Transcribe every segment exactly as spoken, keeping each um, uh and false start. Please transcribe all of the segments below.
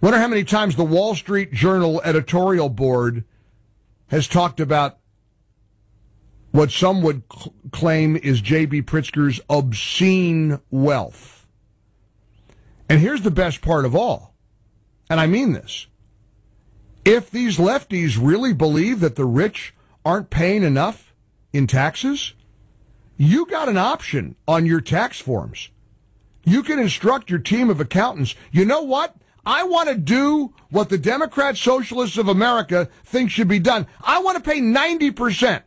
Wonder how many times the Wall Street Journal editorial board has talked about what some would cl- claim is J B. Pritzker's obscene wealth. And here's the best part of all, and I mean this. If these lefties really believe that the rich aren't paying enough in taxes, you got an option on your tax forms. You can instruct your team of accountants, you know what? I want to do what the Democrat Socialists of America think should be done. I want to pay ninety percent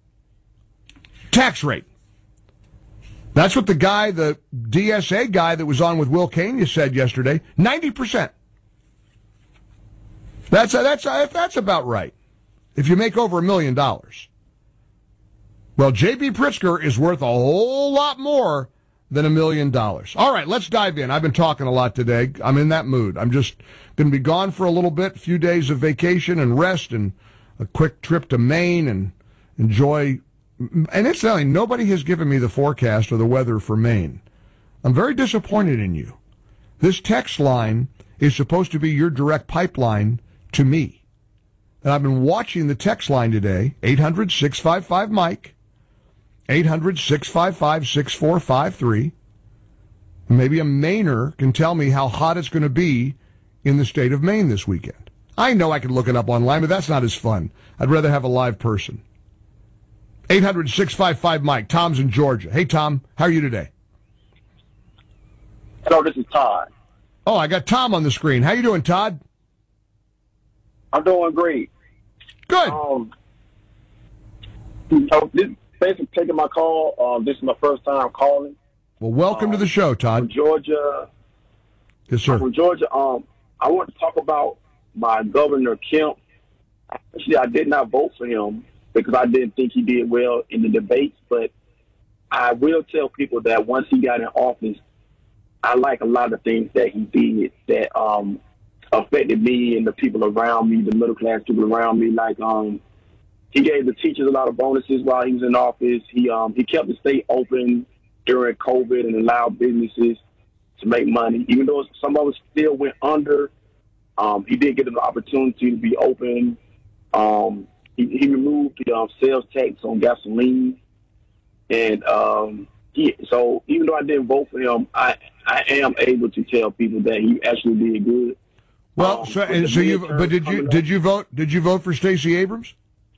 tax rate. That's what the guy, the D S A guy that was on with Will Kane said yesterday, ninety percent. That's that's that's about right. If you make over a million dollars. Well, J B. Pritzker is worth a whole lot more than a million dollars. All right, let's dive in. I've been talking a lot today. I'm in that mood. I'm just going to be gone for a little bit, a few days of vacation and rest and a quick trip to Maine and enjoy. And incidentally, nobody has given me the forecast or the weather for Maine. I'm very disappointed in you. This text line is supposed to be your direct pipeline to me. And I've been watching the text line today, eight hundred, six five five, Mike, eight hundred, six five five, six four five three. Maybe a Mainer can tell me how hot it's going to be in the state of Maine this weekend. I know I can look it up online, but that's not as fun. I'd rather have a live person. eight hundred, six five five, Mike. Tom's in Georgia. Hey, Tom, how are you today? Hello, this is Todd. Oh, I got Tom on the screen. How you doing, Todd? I'm doing great. Good. Um, so this, thanks for taking my call. Um, this is my first time calling. Well, welcome um, to the show, Todd. From Georgia. Yes, sir. I'm from Georgia. Um, I want to talk about my Governor Kemp. Actually, I did not vote for him because I didn't think he did well in the debates. But I will tell people that once he got in office, I like a lot of things that he did that um, affected me and the people around me, the middle class people around me. Like um, he gave the teachers a lot of bonuses while he was in office. He um, he kept the state open during COVID and allowed businesses to make money, even though some of us still went under. Um, he did get an opportunity to be open. Um, he, he removed the um, sales tax on gasoline, and um, he, so even though I didn't vote for him, I I am able to tell people that he actually did good. Well, um, so, and so you, but did you did you vote? Did you vote for Stacey Abrams?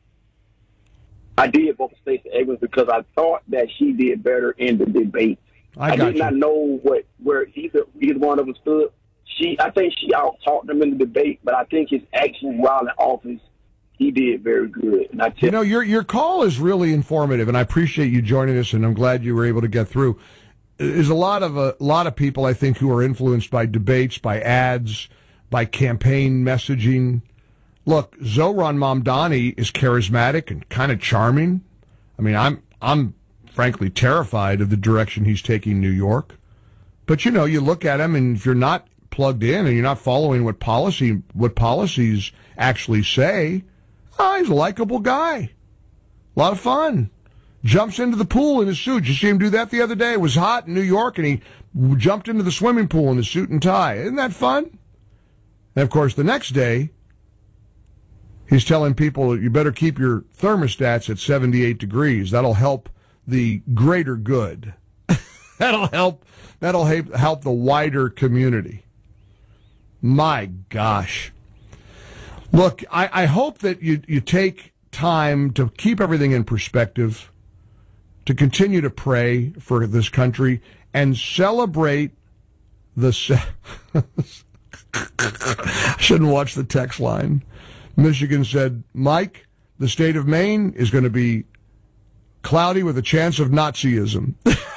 I did vote for Stacey Abrams because I thought that she did better in the debate. I, I got did you. not know what where either either one of them stood. She, I think she out-talked them in the debate, but I think his actions while in office, he did very good. And I tell you know, your your call is really informative, and I appreciate you joining us, and I'm glad you were able to get through. There's a lot of a lot of people, I think, who are influenced by debates, by ads, by campaign messaging. Look, Zohran Mamdani is charismatic and kind of charming. I mean, I'm I'm frankly terrified of the direction he's taking New York. But you know, you look at him, and if you're not plugged in and you're not following what policy what policies actually say, oh, he's a likable guy. A lot of fun. Jumps into the pool in his suit. You see him do that the other day. It was hot in New York, and he jumped into the swimming pool in his suit and tie. Isn't that fun? And, of course, the next day, he's telling people you better keep your thermostats at seventy-eight degrees. That'll help the greater good. That'll help. That'll help the wider community. My gosh. Look, I, I hope that you, you take time to keep everything in perspective, to continue to pray for this country, and celebrate the... Se- I shouldn't watch the text line. Michigan said, Mike, the state of Maine is going to be cloudy with a chance of Nazism.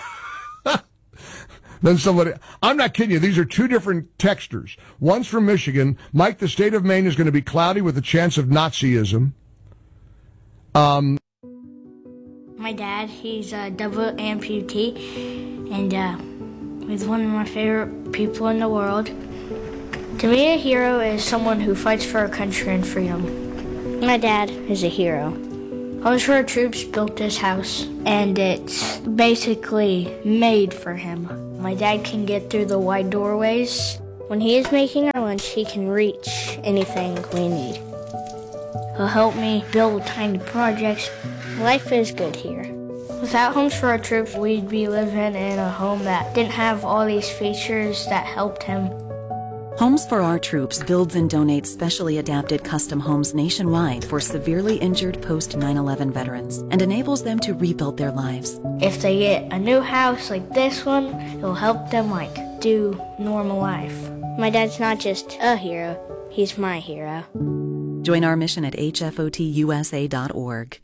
Then somebody, I'm not kidding you, these are two different texters. One's from Michigan. Mike, the state of Maine is going to be cloudy with a chance of Nazism. Um, my dad, he's a double amputee, and uh, he's one of my favorite people in the world. To me, a hero is someone who fights for our country and freedom. My dad is a hero. Onshore troops built this house, and it's basically made for him. My dad can get through the wide doorways When he is making our lunch, he can reach anything we need. He'll help me build tiny projects. Life is good here. Without Homes for Our Troops, we'd be living in a home that didn't have all these features that helped him. Homes for Our Troops builds and donates specially adapted custom homes nationwide for severely injured post nine eleven veterans and enables them to rebuild their lives. If they get a new house like this one, it'll help them like do normal life. My dad's not just a hero, he's my hero. Join our mission at H F O T U S A dot org.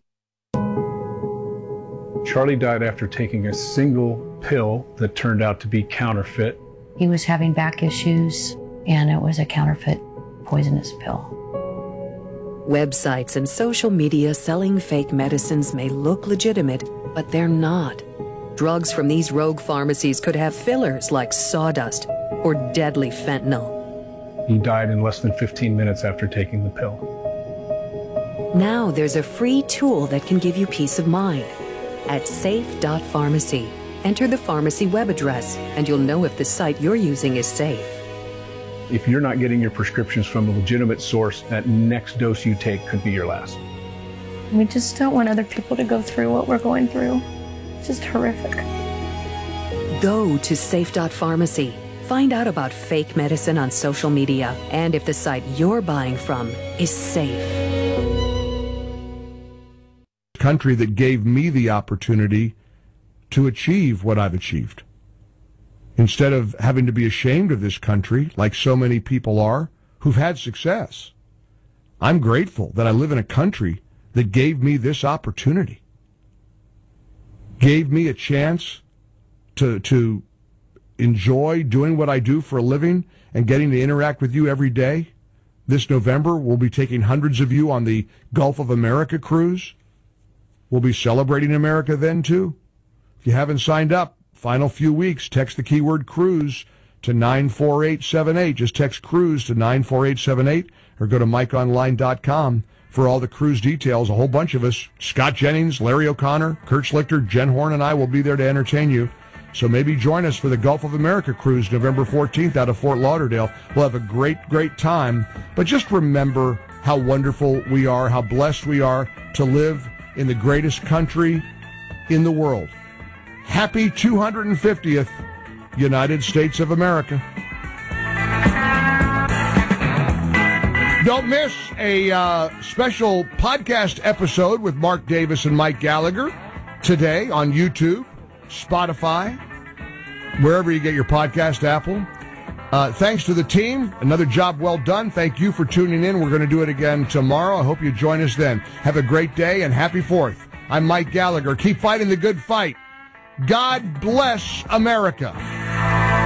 Charlie died after taking a single pill that turned out to be counterfeit. He was having back issues, and it was a counterfeit poisonous pill. Websites and social media selling fake medicines may look legitimate, but they're not. Drugs from these rogue pharmacies could have fillers like sawdust or deadly fentanyl. He died in less than fifteen minutes after taking the pill. Now there's a free tool that can give you peace of mind. At safe dot pharmacy, enter the pharmacy web address, and you'll know if the site you're using is safe. If you're not getting your prescriptions from a legitimate source, that next dose you take could be your last. We just don't want other people to go through what we're going through. It's just horrific. Go to safe dot pharmacy. Find out about fake medicine on social media and if the site you're buying from is safe. Country that gave me the opportunity to achieve what I've achieved. Instead of having to be ashamed of this country, like so many people are, who've had success. I'm grateful that I live in a country that gave me this opportunity. Gave me a chance to, to enjoy doing what I do for a living and getting to interact with you every day. This November, we'll be taking hundreds of you on the Gulf of America cruise. We'll be celebrating America then, too. If you haven't signed up, final few weeks, text the keyword cruise to nine four eight seven eight. Just text cruise to nine four eight seven eight or go to mike online dot com for all the cruise details. A whole bunch of us, Scott Jennings, Larry O'Connor, Kurt Schlichter, Jen Horn, and I will be there to entertain you. So maybe join us for the Gulf of America cruise November fourteenth out of Fort Lauderdale. We'll have a great, great time. But just remember how wonderful we are, how blessed we are to live in the greatest country in the world. Happy two hundred fiftieth United States of America. Don't miss a uh, special podcast episode with Mark Davis and Mike Gallagher today on YouTube, Spotify, wherever you get your podcast, Apple. Uh, thanks to the team. Another job well done. Thank you for tuning in. We're going to do it again tomorrow. I hope you join us then. Have a great day and happy fourth. I'm Mike Gallagher. Keep fighting the good fight. God bless America.